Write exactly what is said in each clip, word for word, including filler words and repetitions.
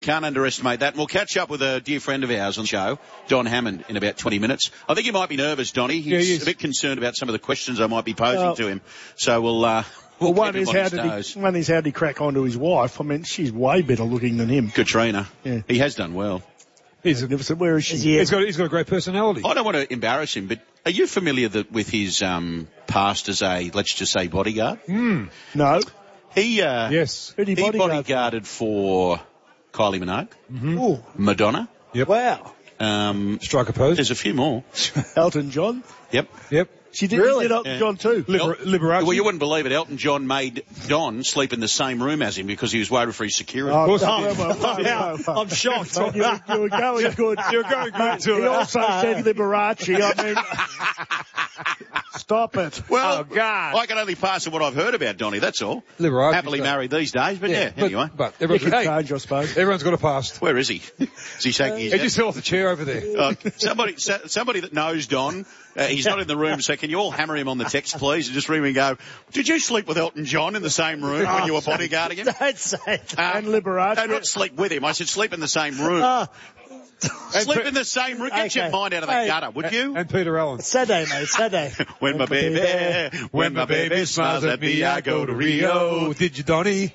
Can't underestimate that. And we'll catch up with a dear friend of ours on the show, Don Hammond, in about twenty minutes. I think he might be nervous, Donny. He's yeah, he a bit concerned about some of the questions I might be posing uh, to him. So we'll... Uh, Well, one is, how did he, one is how did he crack onto his wife? I mean, she's way better looking than him. Katrina. Yeah. He has done well. He's a, Where is she? Is he, he's, got, he's got a great personality. I don't want to embarrass him, but are you familiar that, with his um, past as a, let's just say, bodyguard? Mm. No. He, uh, yes. he, he bodyguarded for Kylie Minogue, mm-hmm. Madonna. Yep. Wow. Um, Striker pose. There's a few more. Elton John. Yep. Yep. She did, really? did Elton yeah. John too. Liber- Liberace. Well, you wouldn't believe it. Elton John made Don sleep in the same room as him because he was worried for his security. Oh, course no, he did. well, well, Yeah, well, I'm shocked. you, you were going good. You were going good to He it. also said Liberace. I mean, stop it. Well, oh, God. I can only pass on what I've heard about Donny, that's all. Liberace. Happily married these days, but yeah, yeah but, anyway. But it everyone's, could hey, change, I suppose. Everyone's got a past. Where is he? Is he shaking his He head? just fell off the chair over there. Uh, somebody, so, somebody that knows Don, uh, he's not in the room, so can you all hammer him on the text, please, and just ring me and go, did you sleep with Elton John in the same room when you were bodyguarding him? Don't say that. Um, and Liberace. No, not sleep with him. I said sleep in the same room. Oh. Sleep in the same room. Get Okay. your mind out of that Hey. gutter, would you? And Peter Allen. It's Saturday, mate. It's Saturday. When my baby, when my baby smiles at me, I go to Rio. Did you, Donny?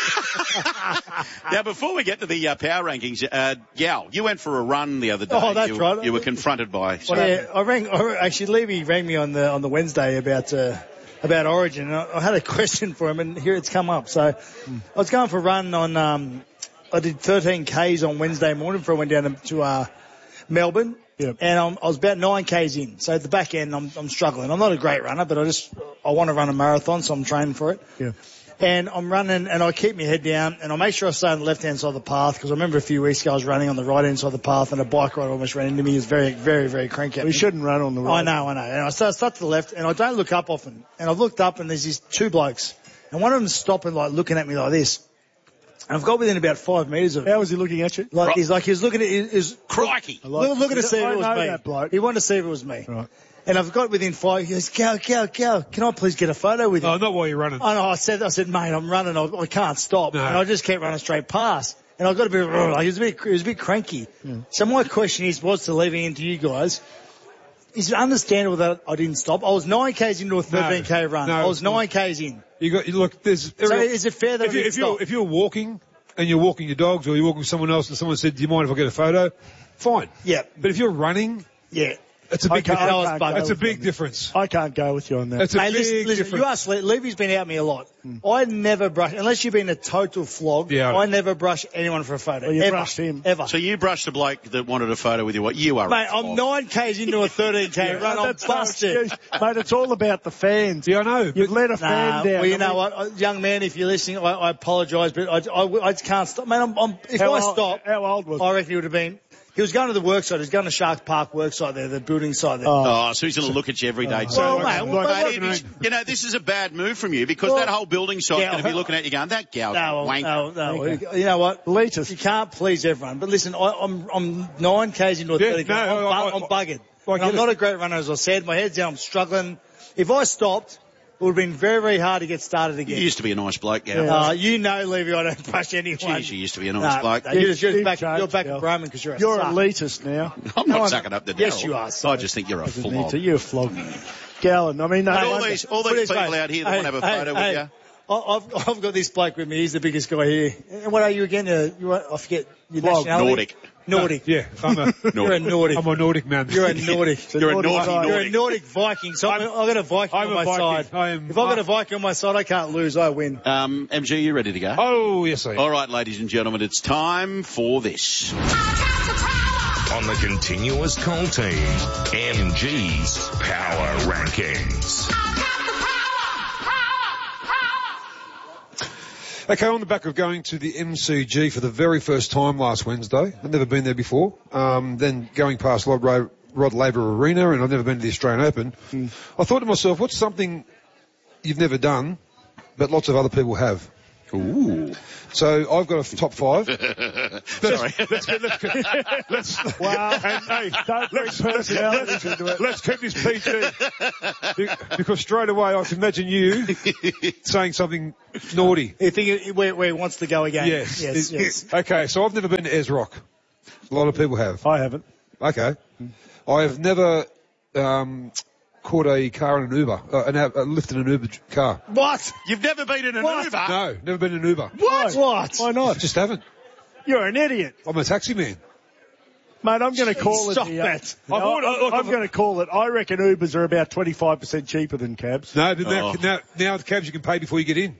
Now, before we get to the uh, power rankings, uh, Gal, you went for a run the other day. Oh, that's you, right. You were confronted by... Well, yeah, I rang. I, actually, Levy rang me on the on the Wednesday about uh, about Origin, and I, I had a question for him, and here it's come up. So, mm. I was going for a run on. Um, I did thirteen kays on Wednesday morning before I went down to uh, Melbourne. Yep. And I'm, I was about nine kays in. So at the back end, I'm, I'm struggling. I'm not a great runner, but I just I want to run a marathon, so I'm training for it. Yeah. And I'm running, and I keep my head down, and I make sure I stay on the left-hand side of the path, because I remember a few weeks ago I was running on the right-hand side of the path, and a bike ride almost ran into me. He was very, very, very cranky at We me. shouldn't run on the right. I know, I know. And I start, start to the left, and I don't look up often. And I've looked up, and there's these two blokes, and one of them's stopping, like, looking at me like this. And I've got within about five metres of him. How was he looking at you? Like, he's like, he was looking at, his Crikey! Like, look, looking to see if I it was know me. that bloke. He wanted to see if it was me. Right. And I've got within five, he goes, Gal, Gal, Gal, can I please get a photo with you? Oh, not while you're running. I know, I said, I said, mate, I'm running, I, I can't stop. No. And I just kept running straight past. And I got a bit, like, he was a bit, he was a bit cranky. Yeah. So my question is, was to leaving into you guys, is it understandable that I didn't stop? I was nine kays into a thirteen k No, run. no, I was nine kays in. You got, you look, there's, So is it fair that if, I you, didn't if you're, stop? if you're walking and you're walking your dogs or you're walking with someone else and someone said, do you mind if I get a photo? Fine. Yeah. But if you're running, Yeah. it's a I big can't- difference. I can't go It's a with big them. difference. I can't go with you on that. It's a Hey, big listen, listen, difference. you ask Le- Levy's been out with me a lot. Mm. I never brush, unless you've been a total flog, Yeah, I know. I never brush anyone for a photo. Well, you ever. brushed him. Ever. So you brushed the bloke that wanted a photo with you. What you are? Mate, a I'm flog. nine kays into a thirteen k run. I'm That's no busted. excuse. Mate, it's all about the fans. Yeah, I know. You've let a Nah, fan down. well, you I know mean, what, Uh, young man, if you're listening, I, I apologise, but I, I, I just can't stop. Man, I'm, I'm, if How I old- stop, how old was I reckon he would have been. He was going to the worksite. He was going to Shark Park worksite there, the building site there. Oh, so he's going to look at you every day. Oh. too. Well, like- mate, like- well, Mate, what- it is- you know, this is a bad move from you because Well, that whole building site's yeah, going to be I- looking at you going, that gal's No, a wanker. no, no. Okay. You know what? Elitist. You can't please everyone. But listen, I, I'm I'm nine kays into a Yeah, thirty. no, I'm, I- bu- I- I'm buggered. I And get I'm it. not a great runner, as I said. My head's down. I'm struggling. If I stopped, it would have been very, very hard to get started You again. used to be a nice bloke, Gal. Yeah. Uh, you know, Levy, I don't brush anyone. Jeez, you used to be a nice No, bloke. no, you're, just, you're, You've back, changed, you're back Gal. at Roman because you're a You're suck. elitist now. I'm No, not I'm- sucking up to Yes, Daryl. you are, I so- just think you're a Doesn't flog. need to. You're a flog. Gallon, I mean, no, And no, all no. these, all Put these his people face. out here that Hey, want to have a hey, photo hey. with you. I- I've, I've got this bloke with me. He's the biggest guy here. And what are you again? Uh, you are, I forget your Flog. nationality. Nordic. Nordic. Yeah, I'm a, You're a Nordic. I'm a Nordic man. You're a Nordic. You're a Naughty naughty guy. You're Nordic. a Nordic Viking. So I'm, I've got a Viking I'm on a my Viking. side. I am- if I've got a Viking on my side, I can't lose. I win. Um, M G, you ready to go? Oh, yes, I am. All right, ladies and gentlemen, it's time for this. On the continuous call team, M G's Power Rankings. Okay, on the back of going to the M C G for the very first time last Wednesday, I'd never been there before, um, then going past Rod, Ra- Rod Laver Arena, and I've never been to the Australian Open, Mm. I thought to myself, what's something you've never done, but lots of other people have? Ooh. So I've got a top five. Sorry. Let's get, let's get, let's, Wow. and, hey, Don't bring let's, let's, personalities into it. let's keep this P G. Be- Because straight away I can imagine you saying something naughty. You think it, where, where he wants to go again? Yes. Yes, It- yes. Okay, so I've never been to Esrock. A lot of people have. I haven't. Okay. I have never um, caught a car in an Uber, uh, an, uh, lifted an Uber car. What? You've never been in an What? Uber? No, never been in an Uber. What? What? Why I not? just haven't. You're an idiot. I'm a taxi man. Mate, I'm going to call Stop it. the, uh, it. I'm, I've already- look, I'm I've- going to call it. I reckon Ubers are about twenty-five percent cheaper than cabs. No, but now, Oh. now, now the cabs you can pay before you get in.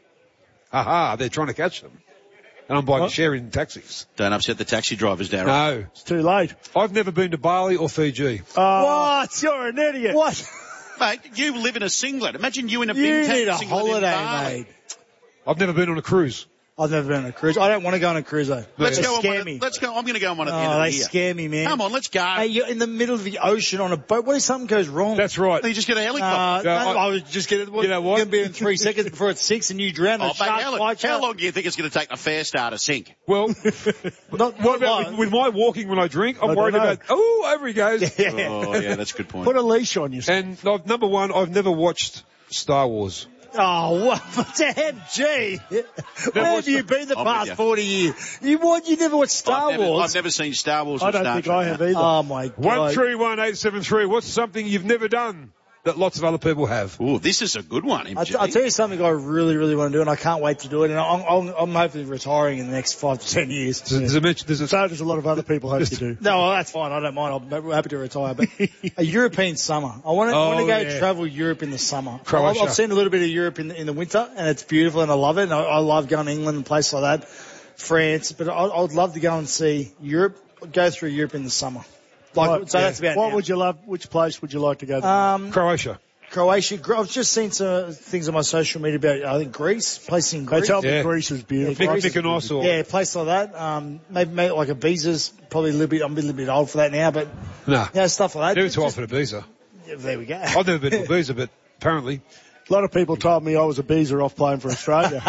Aha, they're trying to catch them. And I'm buying What? sharing taxis. Don't upset the taxi drivers, Darren. No. It's too late. I've never been to Bali or Fiji. Oh, What? You're an idiot. What? Mate, you live in a singlet. Imagine you in a You big need a taxi singlet in holiday, Bali. mate. I've never been on a cruise. I've never been on a cruise. I don't want to go on a cruise though. Let's They go on scare one. me. Let's go. I'm going to go on one at the end Oh, of they the year. scare me, man. Come on, let's go. Hey, you're in the middle of the ocean on a boat. What if something goes wrong? That's right. You just get a Uh, helicopter. no, Yeah, I- I, was just getting. You know what? It's going to be in three seconds before it's six, and you drown. Oh, The mate, shark how, long, bites how you. long do you think it's going to take a fair star to sink? Well, Not, what not about long. with, with my walking when I drink? I'm I worried don't know. about, oh, over he goes. Yeah. Oh, yeah, that's a good point. Put a leash on you. And I've, number one, I've never watched Star Wars. Oh, what? Damn, gee. Where have you been the I'm with past you. forty years? You what? You never watched Star I've never, Wars? I've never seen Star Wars or I don't Star think Trek. I have either. Oh my god. One three one eight seven three. What's something you've never done that lots of other people have? Ooh, this is a good one, M I G. t- I'll tell you something I really, really want to do, and I can't wait to do it. And I'm, I'm, I'm hopefully retiring in the next five to ten years. There's, there's a mention, there's a, So does a lot of other people hope you do. No, well, that's fine. I don't mind. I'm happy to retire. But a European summer. I want to, Oh, want to go yeah. travel Europe in the summer. Croatia. I've, I've seen a little bit of Europe in the, in the winter, and it's beautiful, and I love it. And I, I love going to England and places like that, France. But I, I would love to go and see Europe. Go through Europe in the summer. Like, What- so yeah. that's about. What now. would you love? Which place would you like to go to? Um, Croatia. Croatia. Gr- I've just seen some things on my social media about. I think Greece. Place in they Greece. tell me Yeah. Greece is beautiful. Yeah, Mick, Mick and Ice or... Yeah, a place like that. Um, maybe, maybe like a Ibiza's probably a little bit. I'm a little bit old for that now, but Nah. yeah, stuff like that. Never too old Just- for the Ibiza. yeah, there we go. I've never been to Ibiza, but apparently. A lot of people told me I was a beezer off playing for Australia.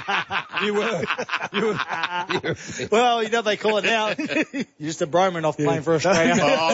You were. You were. You were. Well, you know what they call it now. You're just a broman off playing for Australia.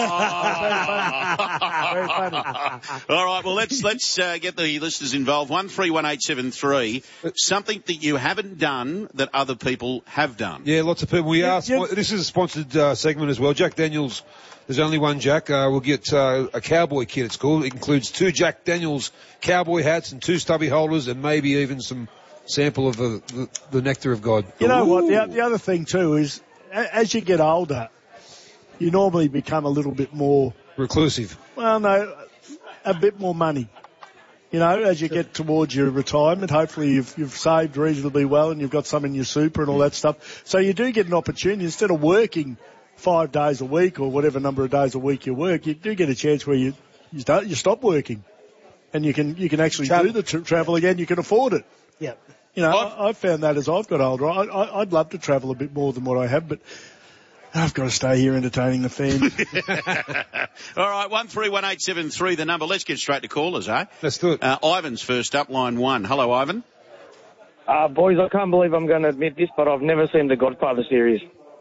Very funny. All right, well, let's let's uh, get the listeners involved. One three one eight seven three. Something that you haven't done that other people have done. Yeah, lots of people. We are. yeah. Spo- this is a sponsored uh, segment as well. Jack Daniels. There's only one Jack. Uh, we'll get uh, a cowboy kit. It's called. It includes two Jack Daniels cowboy hats and two stubby holders, and maybe even some sample of the the, the nectar of God. You know what? Ooh. The, the other thing too is, a- as you get older, you normally become a little bit more. Reclusive. Well, no, a bit more money. You know, as you get towards your retirement, hopefully you've, you've saved reasonably well and you've got some in your super and all that stuff. So you do get an opportunity instead of working five days a week or whatever number of days a week you work, you do get a chance where you you start you stop working, and you can you can actually Travel. do the tra- travel again. You can afford it. Yeah. You know, I've- I, I've found that as I've got older. I, I, I'd love to travel a bit more than what I have, but I've got to stay here entertaining the fans. All right, one three one eight seven three. The number. Let's get straight to callers, eh? Let's do it. Uh, Ivan's first up, line one. Hello, Ivan. Uh, boys, I can't believe I'm going to admit this, but I've never seen the Godfather series.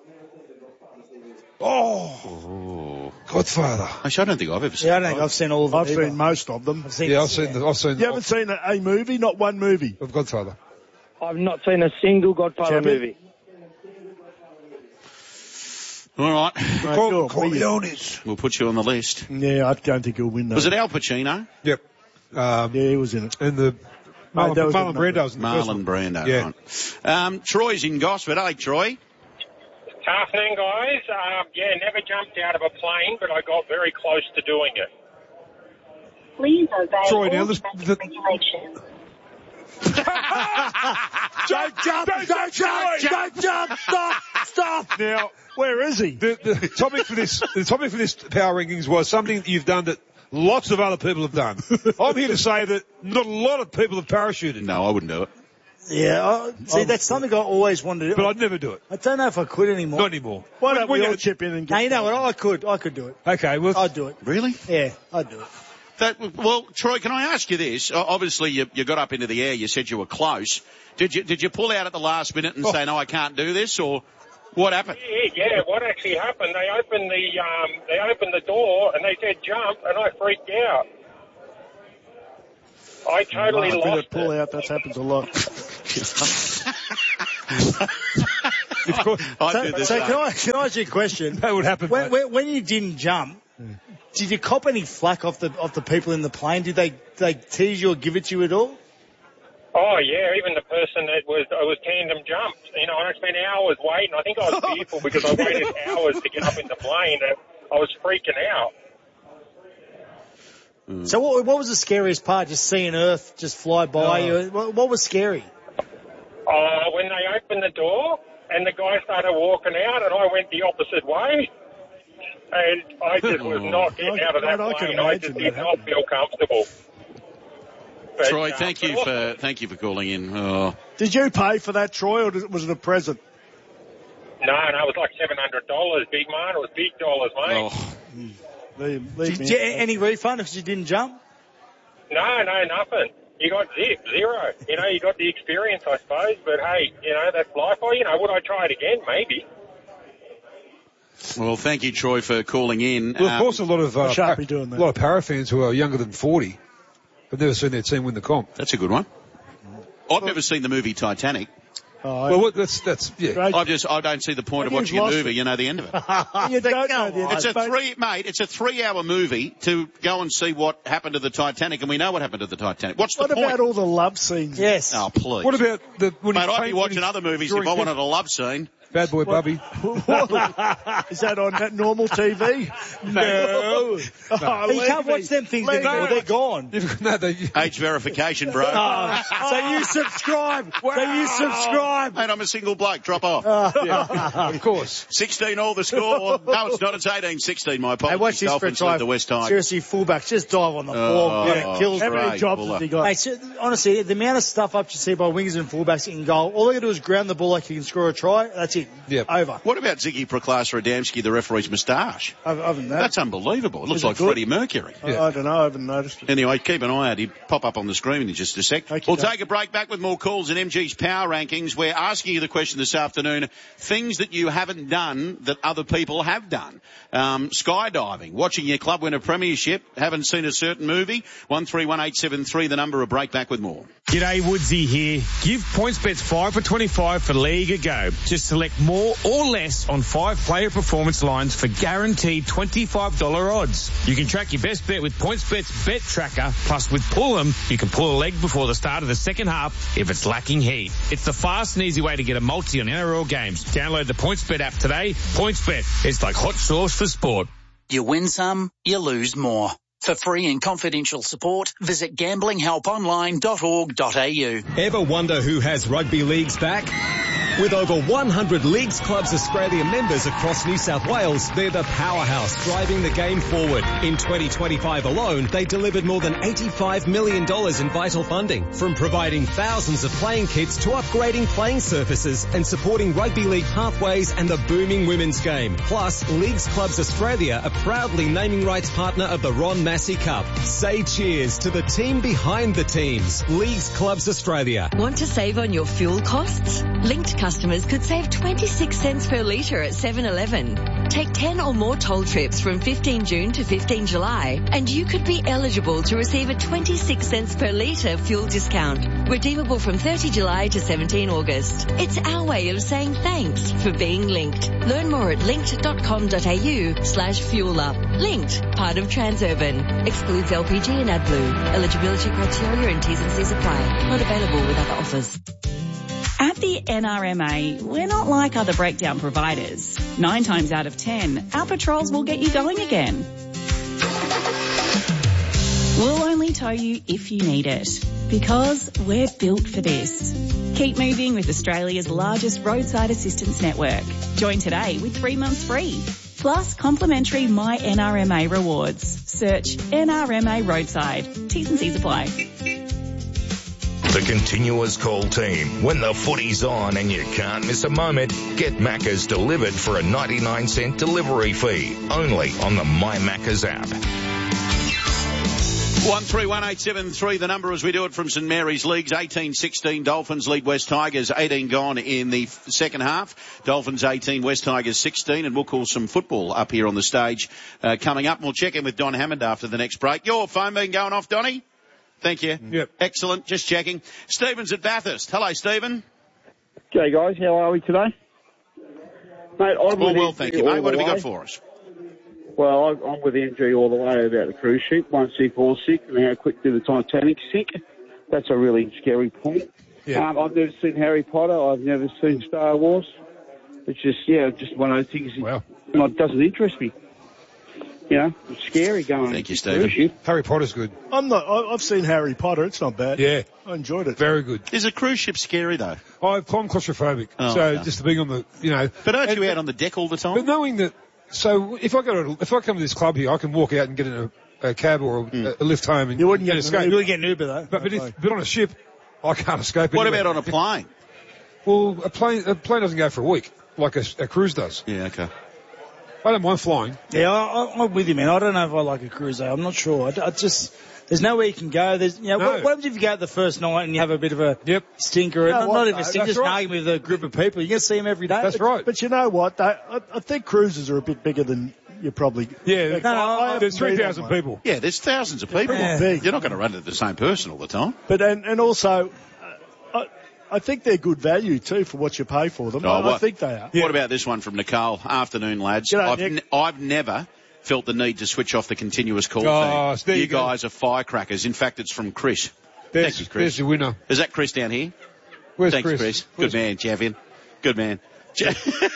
Oh, Godfather. Actually, I don't think I've ever seen. Yeah, I don't think I've seen all of them. I've either. seen most of them. I've seen Yeah, I've seen the. I've seen You the haven't seen a, a movie, not one movie. of Godfather. I've not seen a single Godfather Champion. movie. All right, Right, Cor- cool. Corleones. we'll put you on the list. Yeah, I don't think he'll win that. Was it Al Pacino? Yep. Um, Yeah, he was in it. and the Marlon, that was Marlon a- Brando was in the first Marlon one. Brando. Yeah. Right. Um, Troy's in Gosford. Hey, Troy. Afternoon, guys. Um, yeah, never jumped out of a plane, but I got very close to doing it. Please obey Troy, now all this- traffic the- regulations. Don't jump! Don't jump! Don't jump! Stop! Stop! Now, Where is he? the, the topic for this, the topic for this power rankings was something that you've done that lots of other people have done. I'm here to say that not a lot of people have parachuted, No, I wouldn't do it. Yeah, I, see, that's something I always wanted to do. but I'd never do it. I don't know if I could anymore. Not anymore. Why don't we We're all gonna- chip in and get No, you know what? I could. I could do it. Okay, well, I'd do it. Really? Yeah, I'd do it. That, well, Troy, can I ask you this? O- Obviously, you, you got up into the air. You said you were close. Did you did you pull out at the last minute and oh. say, no, I can't do this, or what happened? Yeah, yeah. What actually happened? They opened the um, they opened the door and they said jump, and I freaked out. I totally oh, lost pull it. out. That happens a lot. I, I so did this so day. can I can I ask you a question? That would happen. When, when, when you didn't jump, mm. did you cop any flack off the off the people in the plane? Did they did they tease you or give it to you at all? Oh yeah, even the person that was I was tandem jumped. You know, I spent hours waiting. I think I was fearful because I waited hours to get up in the plane. And I was freaking out. Mm. So what, what was the scariest part? Just seeing Earth just fly by oh. you? What, what was scary? Uh, when they opened the door and the guy started walking out and I went the opposite way. And I just was not getting out of that I, plane. I, I just did not feel comfortable. But, Troy, uh, thank you for thank you for calling in. Oh. Did you pay for that, Troy, or was it a present? No, no, it was like seven hundred dollars, big man. It was big dollars, mate. Oh. Mm. Leave, leave did you, any refund because you didn't jump? No, no, nothing. You got zip, zero. You know, you got the experience, I suppose. But hey, you know, that's life. Oh, you know, would I try it again? Maybe. Well, thank you, Troy, for calling in. Well, of um, course, a lot of uh, pa- a lot of para fans who are younger than forty have never seen their team win the comp. That's a good one. I've never seen the movie Titanic. Oh, well, what, that's that's yeah. Great. I just I don't see the point of watching a movie. It. You know the end of it. You don't know the end. It's a three, mate. It's a three-hour movie to go and see what happened to the Titanic, and we know what happened to the Titanic. What's the what point? What about all the love scenes? Yes. Oh, please. What about the? When mate, he's I'd be watching other movies if I wanted a love scene. Bad Boy Bubby. Is that on that normal T V? No. Oh, you can't watch them things anymore. They're gone. No, they, Age verification, bro. Oh, so you subscribe. So you subscribe. Mate, I'm a single bloke. Drop off. yeah, of course. sixteen all the score. No, it's not. It's eighteen sixteen. My apologies. Hey, watch this Dolphins for a lead the West Tigers. Seriously, fullbacks, just dive on the floor. Oh, yeah, it kills How many great, jobs Buller. has he got? Mate, so, honestly, the amount of stuff up you see by wingers and fullbacks in goal, all they got to do is ground the ball like you can score a try. That's it. Yep. Over. What about Ziggy Proklasser-Adamski, the referee's moustache? Other other than that, That's unbelievable. It looks Is it like good? Freddie Mercury. I, I don't know. I haven't noticed it. Anyway, keep an eye out. He'll pop up on the screen in just a sec. Okay, we'll okay. take a break. Back with more calls in M G's Power Rankings. We're asking you the question this afternoon, things that you haven't done that other people have done. Um, skydiving, watching your club win a premiership, haven't seen a certain movie. one three one eight seven three, the number. A break. Back with more. G'day, Woodsy here. Give PointsBets five for twenty-five for League a go. Just select more or less on five player performance lines for guaranteed twenty-five dollars odds. You can track your best bet with PointsBet's Bet Tracker. Plus, with Pull'em, you can pull a leg before the start of the second half if it's lacking heat. It's the fast and easy way to get a multi on N R L games. Download the PointsBet app today. PointsBet, it's like hot sauce for sport. You win some, you lose more. For free and confidential support, visit gambling help online dot org dot a u. Ever wonder who has rugby leagues back? With over one hundred Leagues Clubs Australia members across New South Wales, they're the powerhouse driving the game forward. In twenty twenty-five alone, they delivered more than eighty-five million dollars in vital funding, from providing thousands of playing kits to upgrading playing surfaces and supporting rugby league pathways and the booming women's game. Plus, Leagues Clubs Australia are proudly naming rights partner of the Ron Massey Cup. Say cheers to the team behind the teams. Leagues Clubs Australia. Want to save on your fuel costs? Linked customers could save twenty-six cents per litre at seven eleven. Take ten or more toll trips from fifteen June to fifteen July and you could be eligible to receive a twenty-six cents per litre fuel discount. Redeemable from thirty July to seventeen August. It's our way of saying thanks for being linked. Learn more at linked dot com dot a u slash fuel up. Linked, part of Transurban. Excludes L P G and AdBlue. Eligibility criteria and T's and C's apply. Not available with other offers. At the N R M A, we're not like other breakdown providers. Nine times out of ten, our patrols will get you going again. We'll only tow you if you need it, because we're built for this. Keep moving with Australia's largest roadside assistance network. Join today with three months free. Plus complimentary My N R M A rewards. Search N R M A Roadside. T's and C's apply. The Continuous Call team. When the footy's on and you can't miss a moment, get Macca's delivered for a ninety-nine cent delivery fee. Only on the My Macca's app. one three one eight seven three, the number as we do it from St Mary's Leagues. eighteen sixteen, Dolphins lead West Tigers. eighteen gone in the f- second half. Dolphins eighteen, West Tigers sixteen, and we'll call some football up here on the stage uh, coming up. And we'll check in with Don Hammond after the next break. Your phone been going off, Donny? Thank you. Yep. Excellent. Just checking. Stephen's at Bathurst. Hello, Stephen. G'day, guys. How are we today? Mate, I'm well, with well, thank you, mate. What have you got for us? Well, I- I'm with Andrew all the way about the cruise ship. One sick, all sick, and how quick did the Titanic sink? That's a really scary point. Yeah. Um, I've never seen Harry Potter. I've never seen Star Wars. It's just, yeah, just one of those things Wow. that doesn't interest me. You know, it's scary going Thank you, on a Stephen. cruise ship. Harry Potter's good. I'm not. I- I've seen Harry Potter. It's not bad. Yeah. I enjoyed it. Very good. Is a cruise ship scary, though? I'm claustrophobic. Oh, so okay. just being on the, you know. But aren't and- you out on the deck all the time? But knowing that, so if I go to, if I come to this club here, I can walk out and get in a, a cab or a, Mm. a lift home and You wouldn't and get an escape. You would get an Uber though. But, but, if, but on a ship, I can't escape. What anywhere. about on a plane? Well, a plane, a plane doesn't go for a week like a, a cruise does. Yeah, okay. I don't mind flying. Yeah, I, I, I'm with you, man. I don't know if I like a cruise though. I'm not sure. I, I just, there's nowhere you can go. There's, you know, No. what, what happens if you go out the first night and you have a bit of a Yep. stinker? No, not, what, not even a though? stinker, That's just right. arguing with a group of people. You can see them every day. That's right. But you know what? They, I, I think cruises are a bit bigger than you probably. Yeah, Like, no, no, I- I haven't there's been on three thousand one. people. Yeah, there's thousands of people. Yeah. Big. You're not going to run into the same person all the time. But and, and also, uh, I, I think they're good value too for what you pay for them. Oh, I, I what- think they are. What about this one from Nicole? Afternoon, lads. G'day, I've, Nick. n- I've never felt the need to switch off the continuous call Oh, feed. there You you go. guys are firecrackers. In fact, it's from Chris. There's, Thank you, Chris. there's your winner. Is that Chris down here? Where's Thanks, Chris? Chris. Where's- Good man, Javin. Good man. Ja-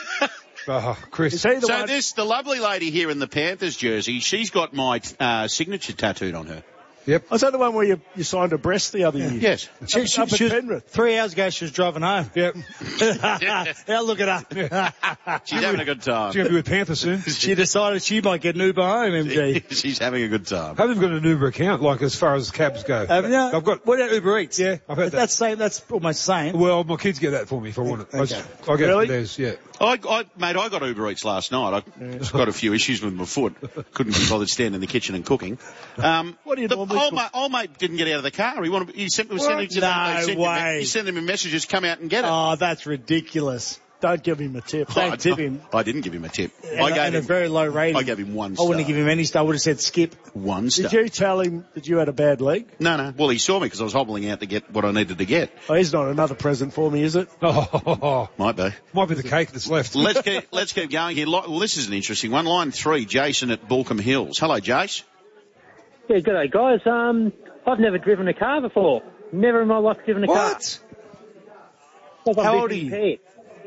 Oh, Chris. Is he the so one? this, the lovely lady here in the Panthers jersey, she's got my uh, signature tattooed on her. Yep. Was that the one where you, you signed a breast the other year? Yes. She, she, Up at she was, Penrith. three hours ago, she was driving home. Yep. Yeah, look at her. She's having a good time. She's going to be with Panther soon. She decided she might get an Uber home, M G. She's having a good time. I haven't got an Uber account, like as far as cabs go. Haven't you? I've got. What about Uber Eats? Yeah, I've had that. That's same. That's almost the same. Well, my kids get that for me if I want it. I, Okay. just, I get Really? it theirs, yeah. I, I, mate, I got Uber Eats last night. I just got a few issues with my foot. Couldn't be bothered standing in the kitchen and cooking. Um, What do you the, normally old, cook? mate, old mate didn't get out of the car. He wanted. He sent, was sending, No they sent him- way. He sent him messages. Come out and get it. Oh, that's ridiculous. Don't give him a tip. Don't I, tip him. I didn't give him a tip. And, I a, gave and a him. very low rating. I gave him one I star. wouldn't give him any star. I would have said skip. One star. Did you tell him that you had a bad leg? No, no. Well, he saw me because I was hobbling out to get what I needed to get. Oh, he's not another present for me, is it? Oh, Might be. might be the cake that's left. Let's keep let's keep going here. Li- Well, this is an interesting one. Line three, Jason at Balcombe Hills. Hello, Jace. Yeah, g'day guys. Um, I've never driven a car before. Never in my life driven a car. What? Like I'm How old are visually you? impaired.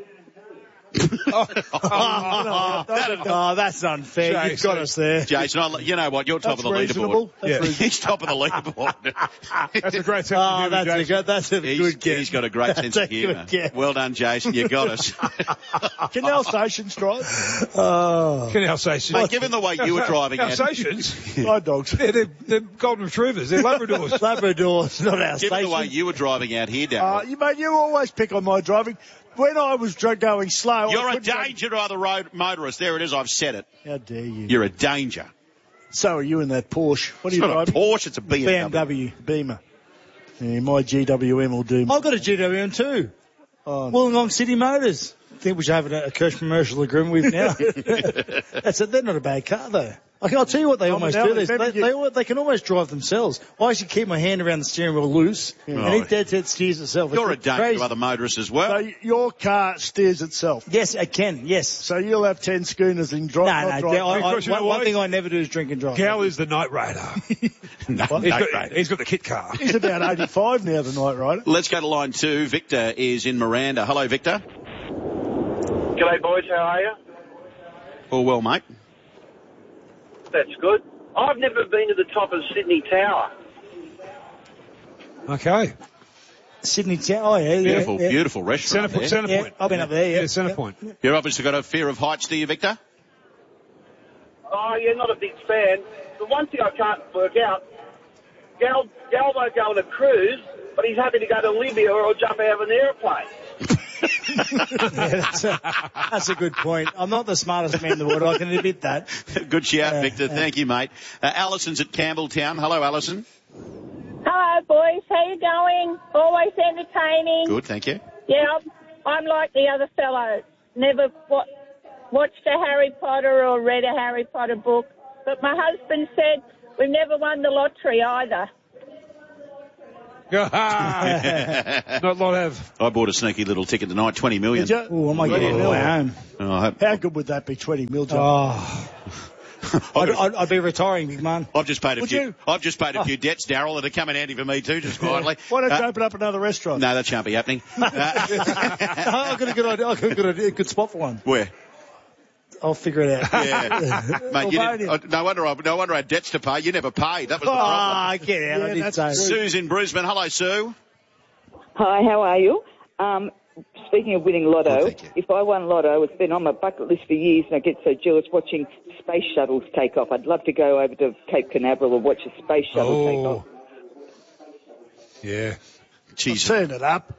oh, oh, that's unfair. Jason. You've got us there. Jason, I, you know what? You're top That's of the reasonable. leaderboard. That's Yeah. reasonable. He's top of the leaderboard. That's a great sense of Oh, humour, that's a Jason. good, that's a he's, good guess. he's got a great sense That's of a humour. good guess. Well done, Jason. You got us. Canal Stations drive. Oh. Can Alsatians? Mate, given the way you were driving out, Alsatians? Guide dogs. they're, they're, they're golden retrievers. They're Labradors. Labradors, not our given the way station. you were driving out here, Uh, Darryl, you mate, you always pick on my driving. When I was dr- going slow, I you're a couldn't go- danger to other road motorists. There it is. I've said it. How dare you? You're a danger. So are you in that Porsche? What are It's you not a driving? Porsche. It's a B M W. B M W. Beamer. Yeah, my G W M will do. I've got a G W M too. Oh, Wollongong City Motors. I think we should have a, a commercial agreement with now. That's it. They're not a bad car though. I can, I'll tell you what they Oh, almost but do. now They, they- they, they, al- they can almost drive themselves. I actually keep my hand around the steering wheel loose, and Right. it dead set steers itself. You're a It's danger crazy. to other motorists as well. so your car steers itself. Yes, it can. Yes. So you'll have ten schooners and drive. No, not no. drive. I, I, Because you one, know one why? thing I never do is drink and drive. Gal is the Night Rider. no, He's no, got, right. he's got the kit car. He's about eighty-five now, the Night Rider. Let's go to line two. Victor is in Miranda. Hello, Victor. G'day, boys. How are you? All well, mate. That's good. I've never been to the top of Sydney Tower. Okay. Sydney Tower. Oh, yeah, Beautiful, yeah, yeah. beautiful restaurant. Centre, there. centre Yeah, point. I've been up there, yeah. Yeah, centre Yeah. point. You've obviously got a fear of heights, do you, Victor? Oh, yeah, not a big fan. The one thing I can't work out, Gal, Gal won't go on a cruise, but he's happy to go to Libya or jump out of an aeroplane. Yeah, that's a, that's a good point. I'm not the smartest man in the world. I can admit that. Good shout, Uh, Victor. uh, Thank you, mate. Uh, Alison's at Campbelltown. Hello, Alison. Hello, boys. How you going? Always entertaining. Good, thank you. Yeah, I'm, I'm like the other fellow. Never wa- watched a Harry Potter or read a Harry Potter book. But my husband said we've never won the lottery either. Not a lot have. I bought a sneaky little ticket tonight, twenty million. Did you? Oh, I might get it Oh. at home. Oh, I hope- How good would that be, twenty mil, John? Oh. I'd, I'd, I'd be retiring, big man. I've just paid a Would few. you? I've just paid a few debts, Daryl, that are coming handy for me too, just quietly. Why don't you Uh, open up another restaurant? No, that shan't be happening. Uh, I've got a good idea. I've got a good, idea, a good spot for one. where? I'll figure it out. Yeah, mate. You didn't, uh, no wonder. I, no wonder I had debts to pay. You never paid. That was the problem. Ah, get out. Yeah, I did that's say. Sue's in Brisbane. Hello, Sue. Hi, how are you? Um, speaking of winning lotto, Oh, thank you. if I won lotto, it's been on my bucket list for years, and I get so jealous watching space shuttles take off. I'd love to go over to Cape Canaveral and watch a space shuttle take Oh. off. Yeah. Jeez. Turn it up.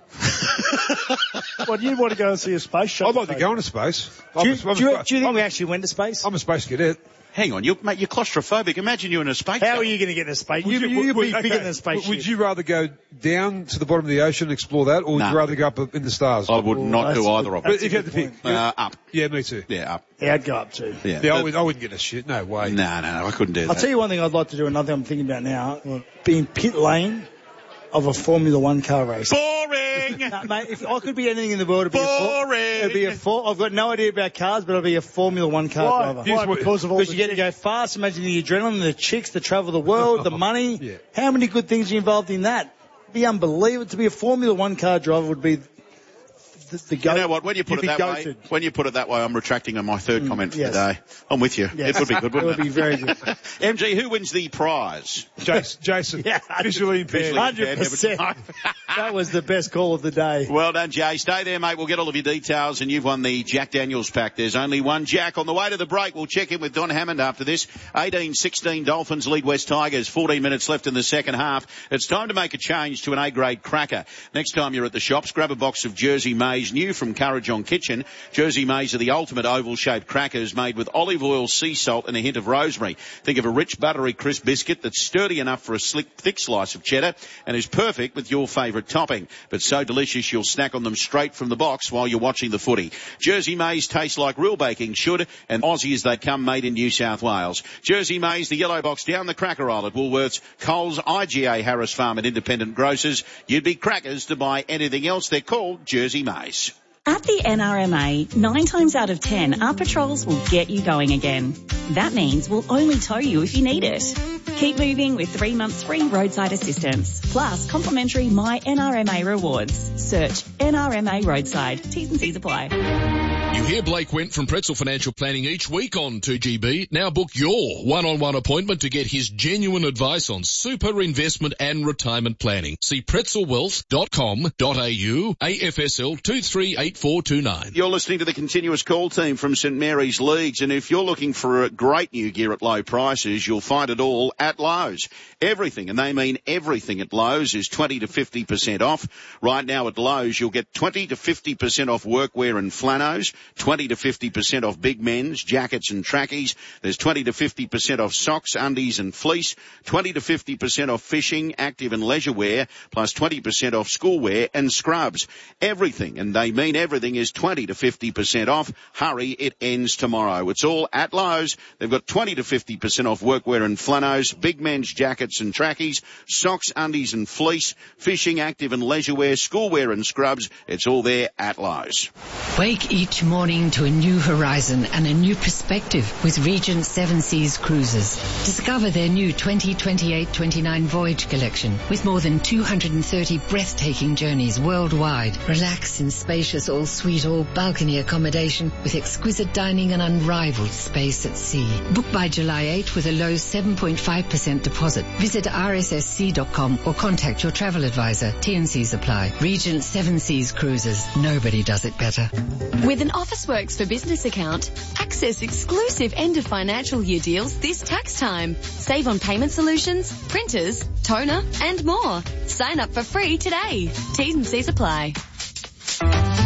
Well, you want to go and see a space shuttle? I'd like to go into space. Do you, I'm, a- I'm, do, you, a, do you think we actually went to space? I'm a space cadet. Hang on, you mate. You're claustrophobic. Imagine you in a space. How shuttle. are you going to get in space? Would You, you, you'd would- be okay, bigger than a spaceship. Would you rather go down to the bottom of the ocean and explore that, or would No. you rather go up in the stars? I would not do that's- either of But them. that's if a you had to good pick, point. Uh, up. yeah, me too. Yeah, up. Yeah, I'd go up too. Yeah. Yeah, I, But- would, I wouldn't get a shit. No way. No, no, no. I couldn't do that. I'll tell you one thing I'd like to do, another thing I'm thinking about now, being pit lane of a Formula One car race. Boring. No, mate, if I could be anything in the world, it'd be a, for, Boring. it'd be a for, I've got no idea about cars, but I'd be a Formula One car Why? driver. Why? Because of all Because the you get to go fast, imagine the adrenaline, the chicks, the travel the world, the money. Yeah. How many good things are involved in that? It'd be unbelievable. To be a Formula One car driver would be the, the You goat. know what? When you put You'd it be that goated. way, when you put it that way, I'm retracting on my third comment for yes. the day. I'm with you. Yes. It would be good, It wouldn't would be very good. M G, who wins the prize? Jason, Jason Yeah, visually impaired. Visually one hundred percent. That was the best call of the day. Well done, Jay. Stay there, mate. We'll get all of your details, and you've won the Jack Daniels pack. There's only one Jack. On the way to the break, we'll check in with Don Hammond after this. eighteen sixteen Dolphins lead West Tigers. fourteen minutes left in the second half. It's time to make a change to an A-grade cracker. Next time you're at the shops, grab a box of Jersey Maize, new from Currajong Kitchen. Jersey Maize are the ultimate oval-shaped crackers made with olive oil, sea salt, and a hint of rosemary. Think of a rich, buttery, crisp biscuit that's sturdy enough for a slick, thick slice of cheddar and is perfect with your favourite topping. But so delicious you'll snack on them straight from the box while you're watching the footy. Jersey Maize tastes like real baking should, and Aussie as they come, made in New South Wales. Jersey Maize, the yellow box down the cracker aisle at Woolworths, Coles, I G A, Harris Farm and independent grocers. You'd be crackers to buy anything else. They're called Jersey Maize. At the N R M A, nine times out of ten, our patrols will get you going again. That means we'll only tow you if you need it. Keep moving with three months free roadside assistance, plus complimentary My N R M A rewards. Search N R M A Roadside. T's and C's apply. You hear Blake Went from Pretzel Financial Planning each week on two G B. Now book your one-on-one appointment to get his genuine advice on super investment and retirement planning. See pretzel wealth dot com dot a u, A F S L two three eight four two nine. You're listening to the continuous call team from St Mary's Leagues, and if you're looking for a great new gear at low prices, you'll find it all at Lowe's. Everything, and they mean everything at Lowe's, is twenty to fifty percent off. Right now at Lowe's, you'll get twenty to fifty percent off workwear and flannels, twenty to fifty percent off big men's, jackets and trackies. There's twenty to fifty percent off socks, undies and fleece, twenty to fifty percent off fishing, active and leisure wear, plus twenty percent off schoolwear and scrubs. Everything, and they mean everything, is twenty to fifty percent off. Hurry, it ends tomorrow. It's all at Lowe's. They've got twenty to fifty percent off workwear and flannels, big men's jackets and trackies, socks, undies and fleece, fishing, active and leisure wear, schoolwear and scrubs. It's all there at Lowe's. Wake each morning to a new horizon and a new perspective with Regent Seven Seas Cruises. Discover their new twenty twenty-eight twenty-nine voyage collection with more than two hundred thirty breathtaking journeys worldwide. Relax in spacious all-suite, all-balcony accommodation with exquisite dining and unrivaled space at sea. Book by July eighth with a low seven point five percent deposit. Visit r s s c dot com or contact your travel advisor. T and C's apply. Regent Seven Seas Cruises. Nobody does it better. With an Officeworks for Business account, access exclusive end of financial year deals this tax time. Save on payment solutions, printers, toner, and more. Sign up for free today. T's and C's apply.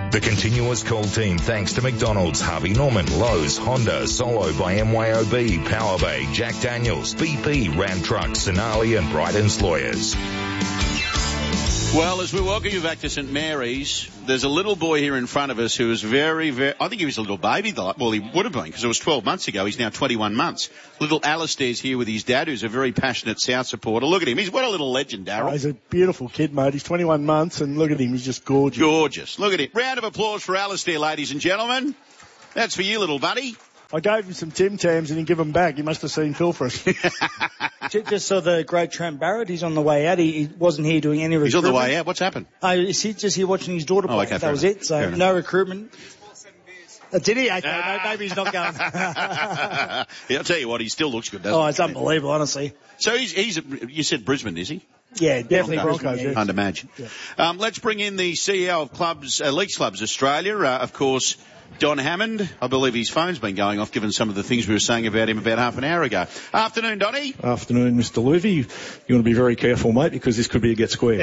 The Continuous Call team thanks to McDonald's, Harvey Norman, Lowe's, Honda, Solo by M Y O B, Power Bay, Jack Daniels, B P, Ram Trucks, Sonali and Bryden's Lawyers. Well, as we welcome you back to St Mary's, there's a little boy here in front of us who is very, very, I think he was a little baby, well, he would have been because it was twelve months ago. He's now twenty-one months. Little Alistair's here with his dad, who's a very passionate South supporter. Look at him. He's what a little legend, Darryl. Oh, he's a beautiful kid, mate. He's twenty-one months, and look at him. He's just gorgeous. Gorgeous. Look at him. Round of applause for Alistair, ladies and gentlemen. That's for you, little buddy. I gave him some Tim Tams and he gave them back. He must have seen Phil for us. Just saw the great Trent Barrett. He's on the way out. He, he wasn't here doing any recruitment. He's on the way out. What's happened? Oh, is he just here watching his daughter play? Oh, okay, that was enough. it. So no recruitment. Uh, did he? Okay, ah. Maybe he's not going. Yeah, I'll tell you what, he still looks good, doesn't oh, he? Oh, it's unbelievable, honestly. So he's, he's a, you said Brisbane, is he? Yeah, definitely Broncos. Broncos. Yeah. I'd imagine. Yeah. Um, let's bring in the C E O of clubs, uh, Leagues Clubs Australia, uh, of course, Don Hammond. I believe his phone's been going off given some of the things we were saying about him about half an hour ago. Afternoon, Donny. Afternoon, Mister Levy. You want to be very careful, mate, because this could be a get square.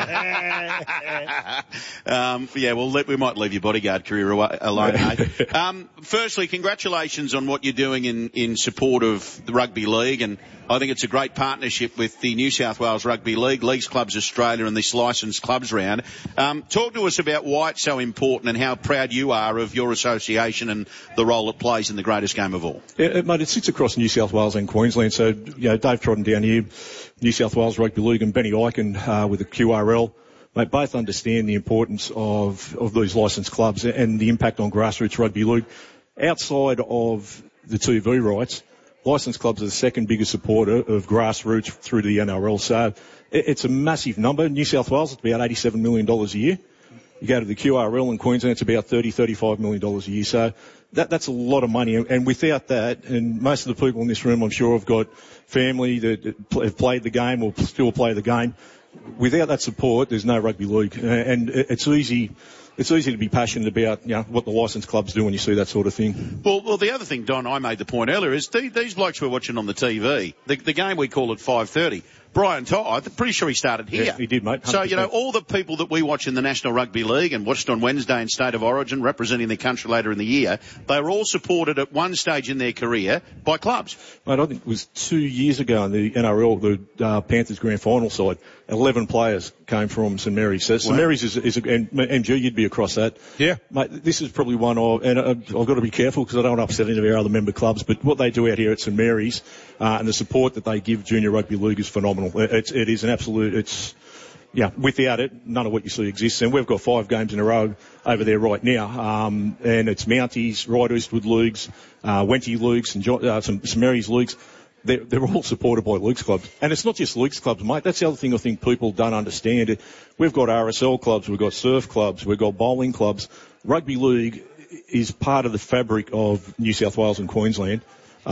um, yeah, well, let, we might leave your bodyguard career away, alone, mate. Um, firstly, congratulations on what you're doing in, in support of the Rugby League, and I think it's a great partnership with the New South Wales Rugby League, Leagues Clubs Australia and this licensed clubs round. Um, talk to us about why it's so important and how proud you are of your association and the role it plays in the greatest game of all. Yeah, mate, it sits across New South Wales and Queensland. So, you know, Dave Trodden down here, New South Wales Rugby League, and Benny Eichen uh, with the Q R L, mate, both understand the importance of, of these licensed clubs and the impact on grassroots rugby league. Outside of the T V rights, licensed clubs are the second biggest supporter of grassroots through the N R L. So it, it's a massive number. New South Wales, it's about eighty-seven million dollars a year. You go to the Q R L in Queensland, it's about thirty, thirty-five million dollars a year. So that, that's a lot of money. And without that, and most of the people in this room, I'm sure, have got family that have played the game or still play the game. Without that support, there's no rugby league. And it's easy, it's easy to be passionate about, you know, what the licensed clubs do when you see that sort of thing. Well, well, the other thing, Don, I made the point earlier is th- these blokes we're watching on the T V, the, the game we call at five thirty. Brian Todd, I'm pretty sure he started here. Yeah, he did, mate. one hundred percent. So, you know, all the people that we watch in the National Rugby League and watched on Wednesday in State of Origin representing their country later in the year, they were all supported at one stage in their career by clubs. Mate, I think it was two years ago in the N R L, the uh, Panthers grand final side, eleven players came from St Mary's. So St Wow. Mary's is, is a, and M G, you'd be across that. Yeah. Mate, this is probably one of, and uh, I've got to be careful because I don't want to upset any of our other member clubs, but what they do out here at St Mary's, uh, and the support that they give junior rugby league is phenomenal. It's, it is an absolute, it's, yeah, without it, none of what you see exists. And we've got five games in a row over there right now. Um, and it's Mounties, Right Eastwood Leagues, uh, Wenty Leagues, and jo- uh, some, some Mary's Leagues. They're, they're all supported by Leagues Clubs. And it's not just Leagues Clubs, mate. That's the other thing I think people don't understand. We've got R S L clubs, we've got surf clubs, we've got bowling clubs. Rugby league is part of the fabric of New South Wales and Queensland.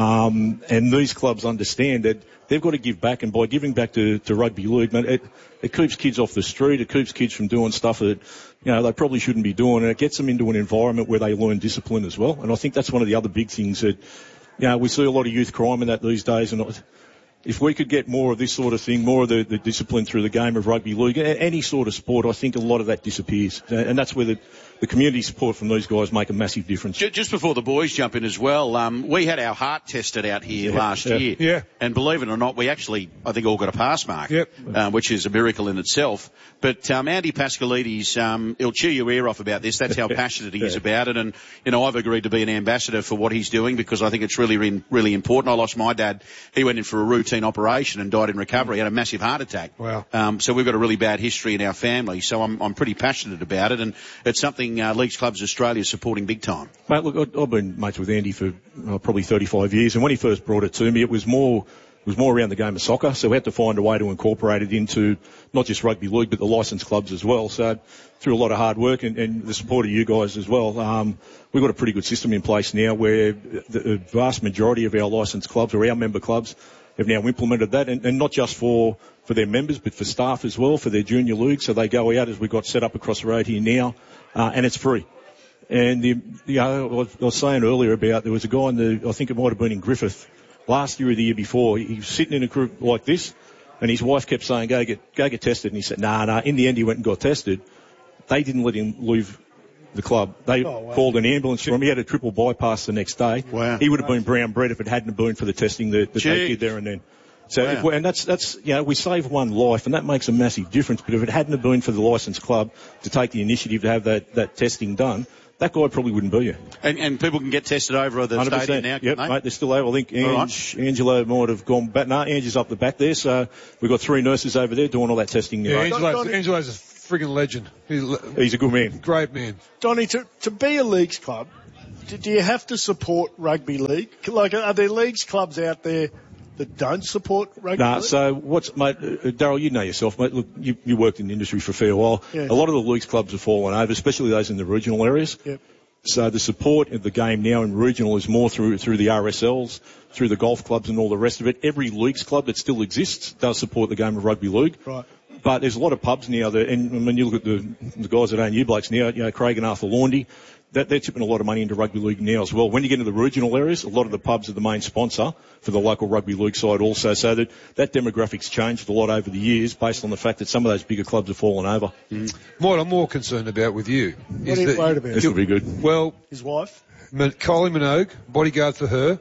Um, and these clubs understand that they've got to give back, and by giving back to, to rugby league, man, it, it keeps kids off the street, it keeps kids from doing stuff that, you know, they probably shouldn't be doing, and it gets them into an environment where they learn discipline as well. And I think that's one of the other big things that, you know, we see a lot of youth crime in that these days, and if we could get more of this sort of thing, more of the, the discipline through the game of rugby league, any sort of sport, I think a lot of that disappears. And that's where the, the community support from these guys make a massive difference. Just before the boys jump in as well, um, we had our heart tested out here Yeah, last yeah. year. Yeah. And believe it or not, we actually, I think, all got a pass mark. Yep. Um, which is a miracle in itself. But um, Andy Pascalides, um, he'll chew your ear off about this. That's how passionate he is Yeah. about it. And, you know, I've agreed to be an ambassador for what he's doing because I think it's really, really, really important. I lost my dad. He went in for a routine operation and died in recovery. He had a massive heart attack. Wow. Um, so we've got a really bad history in our family. So I'm, I'm pretty passionate about it. And it's something uh, Leagues Clubs Australia is supporting big time. Mate, look, I've been mates with Andy for uh, probably thirty-five years, and when he first brought it to me, it was more it was more around the game of soccer. So we had to find a way to incorporate it into not just rugby league, but the licensed clubs as well. So through a lot of hard work and, and the support of you guys as well, um, we've got a pretty good system in place now where the vast majority of our licensed clubs, or our member clubs, have now implemented that, and, and not just for, for their members, but for staff as well, for their junior league. So they go out as we've got set up across the road here now, uh, and it's free. And the, you know, I was, I was saying earlier about there was a guy in the, I think it might have been in Griffith last year or the year before. He was sitting in a group like this, and his wife kept saying, "Go get, go get tested." And he said, "Nah, nah." In the end, he went and got tested. They didn't let him leave the club. They Oh, wow. called an ambulance for him. He had a triple bypass the next day. Wow. He would have been brown bread if it hadn't been for the testing that, that they Gee. did there and then. So, Wow. if we- and that's, that's, you know, we save one life, and that makes a massive difference. But if it hadn't have been for the licensed club to take the initiative to have that, that testing done, that guy probably wouldn't be here. And, and people can get tested over at the one hundred percent. stadium now, Yep, can they? mate, they're still over. I think All right. Ange, Angelo might have gone back. No, Ange is up the back there, so we've got three nurses over there doing all that testing now. Yeah, Angelo's, Angelo's a frigging legend. He's, He's a good man. Great man. Donny, to, to be a leagues club, do, do you have to support rugby league? Like, are there leagues clubs out there that don't support rugby Nah, league? so what's, mate, uh, Darryl, you know yourself, mate. Look, you, you worked in the industry for a fair while. Yeah. A lot of the leagues clubs have fallen over, especially those in the regional areas. Yep. So the support of the game now in regional is more through through the R S Ls, through the golf clubs and all the rest of it. Every leagues club that still exists does support the game of rugby league. Right. But there's a lot of pubs now that, and when you look at the, the guys that own you blokes now, you know, Craig and Arthur Laundy, that they're tipping a lot of money into rugby league now as well. When you get into the regional areas, a lot of the pubs are the main sponsor for the local rugby league side also. So that, that demographic's changed a lot over the years based on the fact that some of those bigger clubs have fallen over. Mm. What I'm more concerned about with you What is are you that worried about? This will be good. well, His wife? Ma- Kylie Minogue, bodyguard for her.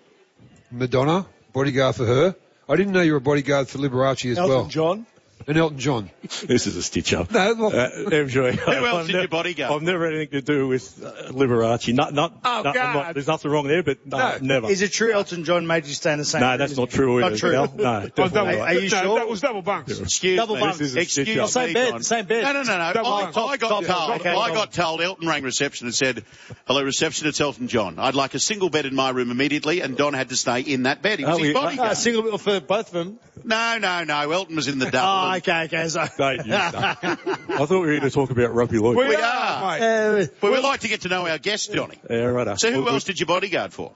Madonna, bodyguard for her. I didn't know you were a bodyguard for Liberace as Elton well. John? And Elton John. This is a stitch up. No, look, Uh, M J, Who else did you bodyguard? I've never had anything to do with uh, Liberace. Not, not, Oh, no, I'm God. not, there's nothing wrong there, but no, No. never. Is it true Elton John made you stay in the same No, room? that's not true either. Not true. Al. No, I was definitely double, not. Are you no, sure? that was double bunks. Excuse Double me. bunks. This is a Excuse stitch up. me, Same bed, Don. same bed. No, no, no, no. Double I, bunks. I got Top, top, told. okay, I top. got told. Elton rang reception and said, "Hello, reception. It's Elton John. I'd like a single bed in my room immediately." And Don had to stay in that bed. He was Oh, his we- bodyguard. Uh, single bill for both of them. No, no, no. Elton was in the double. Oh, okay, okay. So, Don't use that. I thought we were here to talk about rugby league. We are. mate. uh, Well, we'd like to get to know our guest, Johnny. Yeah, right. So who else did you bodyguard for?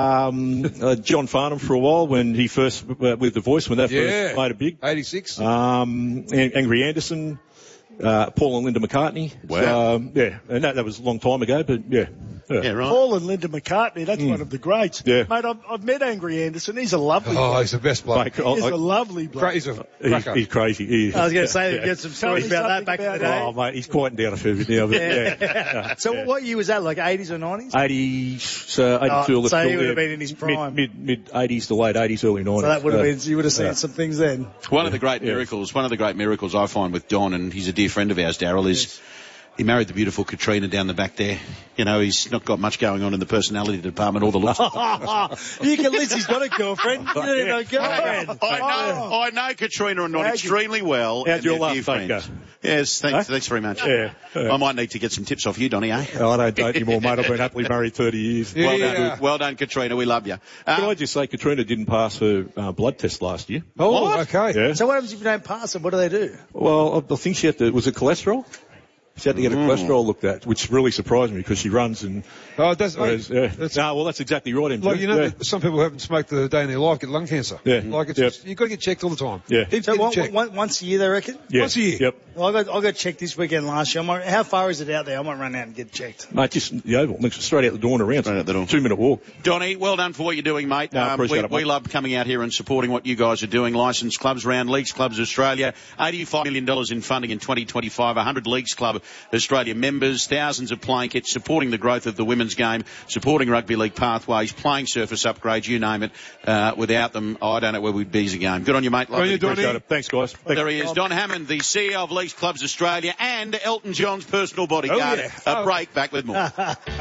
Um, uh, John Farnham for a while when he first, uh, with The Voice, when that Yeah. first made it big. eighty-six. Um, An- Angry Anderson, uh, Paul and Linda McCartney. Wow. Um, yeah, and that, that was a long time ago, but yeah. Yeah, Yeah, right. Paul and Linda McCartney, that's one of the greats. Yeah. Mate, I've, I've met Angry Anderson. He's a lovely Oh, bloke. he's the best bloke. Mate, I- He's I- a lovely bloke. Great, he's a He's, cracker. he's crazy. He, I was going to say, yeah. get some Tell me stories about that something back in the about day. Oh, mate, he's quieting down a fair bit now, but yeah. yeah. So what year was that, like eighties or nineties? eighties, so eighty-two, Oh, let's so he call would it have been in his prime. Mid, mid, mid eighties to late eighties, early nineties. So that would have Uh, been, you would have seen yeah. some things then. One of the great miracles, one of the great miracles I find with Don, and he's a dear friend of ours, Darryl, is he married the beautiful Katrina down the back there. You know, he's not got much going on in the personality department or the looks. You can list he's got a girlfriend. You don't even know a girlfriend. I know, I know Katrina and Don How'd you- extremely well. How'd and your they're last dear date go? friends. Yes, thanks, Huh? thanks very much. Yeah, yeah. I might need to get some tips off you, Donny, eh? Oh, I don't date anymore, mate. I've been happily married thirty years. Yeah. Well done, well done, Katrina. We love you. Can Uh, I just say, Katrina didn't pass her uh, blood test last year. Oh, What? okay. Yeah. So what happens if you don't pass it? What do they do? Well, I I think she had to, was it cholesterol? She had to get her cholesterol looked at, which really surprised me because she runs and, Oh, that's, whereas, yeah. that's No, well, that's exactly right, M J. like, you know, yeah. that some people who haven't smoked a day in their life get lung cancer. Yeah. Like, it's Yep. just, you've got to get checked all the time. Yeah. Keep So getting one, checked. one, once a year, they reckon? Yeah. once a year. Yep. Well, I got I got checked this weekend last year. I might, how far is it out there? I might run out and get checked. Mate, just the oval, next- straight out the door and around. Straight out the door. Two minute walk. Donny, well done for what you're doing, mate. No, I appreciate we, it, we mate. love coming out here and supporting what you guys are doing. Licensed clubs around Leagues Clubs Australia, eighty-five million dollars in funding in twenty twenty-five, one hundred Leagues Club Australia members, thousands of playing kits, supporting the growth of the women's game, supporting rugby league pathways, playing surface upgrades, you name it. Uh, without them, oh, I don't know where we'd be as a game. Good on you, mate. Good on you, Donny. Appreciate it. Thanks, guys. Thanks. There he is, Don Hammond, the C E O of Leagues Clubs Australia and Elton John's personal bodyguard. Oh, yeah. A break, back with more.